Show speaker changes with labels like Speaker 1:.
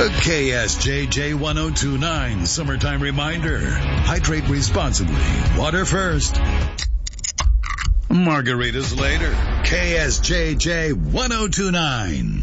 Speaker 1: The KSJJ 1029 Summertime Reminder. Hydrate responsibly. Water first. Margaritas later. KSJJ 1029.